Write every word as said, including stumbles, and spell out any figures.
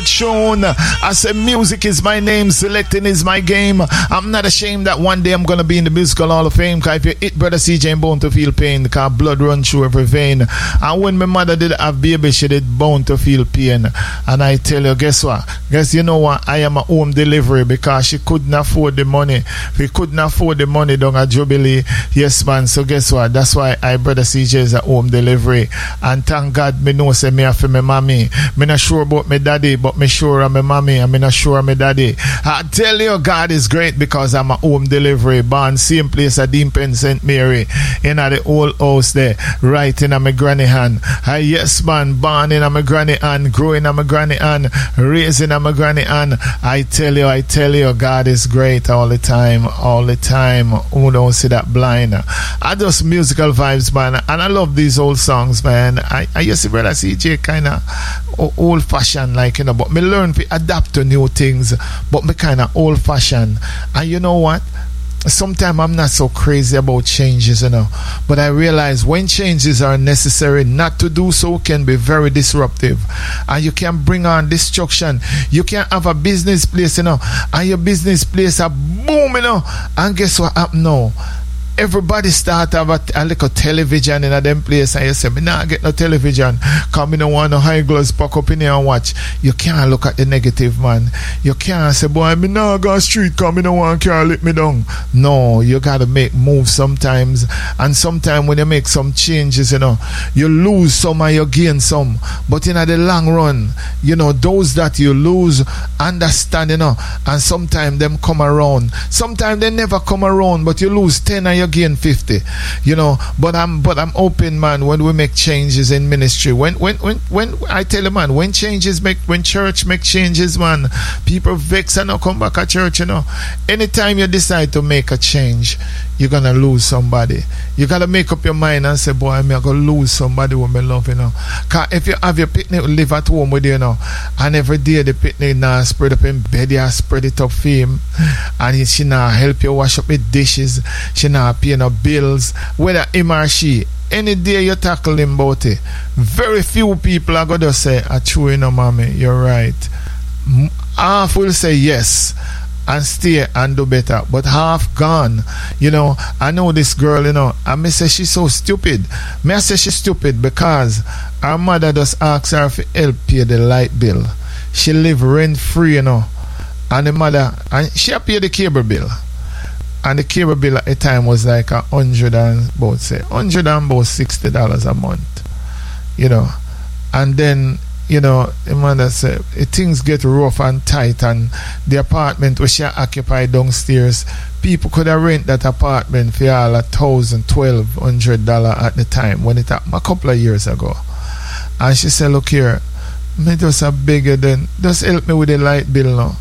Tune. I said music is my name, selecting is my game. I'm not ashamed that one day I'm gonna be in the Musical Hall of Fame. Cause if you hit Brother C J bound to feel pain, cause blood run through every vein. And when my mother did have baby, she did bound to feel pain. And I tell you, guess what? Guess you know what? I am a home delivery because she couldn't afford the money. We couldn't afford the money down at Jubilee. Yes, man. So guess what? That's why I Brother C J is a home delivery. And thank God me know say me have for my mommy. Me not sure about my daddy, but me sure I'm my mommy. I'm not sure I'm my daddy. I tell you, God is great because I'm a home delivery. Born same place at Deempen Saint Mary. In the old house there. Right in my granny hand. Uh, yes, man. Born in my granny hand. Growing in my granny hand. Raising in my granny hand. I tell you, I tell you, God is great all the time. All the time. Who don't see that blind? I just musical vibes, man. And I love these old songs, man. I, I used to Brother C J kind of old fashioned, like, you know, but me learn to adapt to new things, but me kind of old fashioned. And you know what? Sometimes I'm not so crazy about changes, you know, but I realize when changes are necessary, not to do so can be very disruptive, and you can bring on destruction. You can have a business place, you know, and your business place a boom, you know, and guess what happen now? Everybody start have a, a little television in a them place, and you say, me nah get no television because me no want no high gloves pack up in here and watch. You can't look at the negative, man. You can't say, boy, me nah go street because me no want car let me down. No, you gotta make moves sometimes, and sometimes when you make some changes, you know, you lose some and you gain some, but in the long run, you know, those that you lose understand, you know, and sometimes them come around. Sometimes they never come around, but you lose ten and you gain fifty, you know. But I'm but I'm open, man, when we make changes in ministry. When when when when I tell you, man, when changes make when church make changes, man, people vex and not come back at church, you know. Anytime you decide to make a change, you're gonna lose somebody. You gotta make up your mind and say, boy, I'm gonna lose somebody who me love, you know. Cause if you have your picnic live at home with you, you know, and every day the picnic now spread up in bed, you spread it up for him, and she now help you wash up the dishes, she now pay no bills, whether him or she. Any day you tackle him about it, very few people are gonna say, I true, you know, mommy, you're right. Half will say yes and stay and do better, but half gone. You know, I know this girl, you know, and me say she's so stupid. Me I say she's stupid because her mother just asks her to help pay the light bill. She live rent free, you know, and the mother, and she pay the cable bill. And the cable bill at the time was like a hundred and about say hundred and about sixty dollars a month, you know. And then, you know, the mother said things get rough and tight, and the apartment where she occupied downstairs, people could have rent that apartment for all a thousand, twelve hundred dollar at the time when it happened a couple of years ago. And she said, look here, me just a beg you then, just help me with the light bill now.